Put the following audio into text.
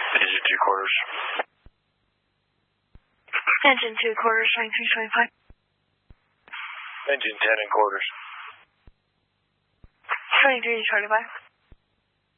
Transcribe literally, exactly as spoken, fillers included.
Engine two quarters. Engine two quarters, twenty-three twenty-five. Engine ten and quarters. twenty-three twenty-five.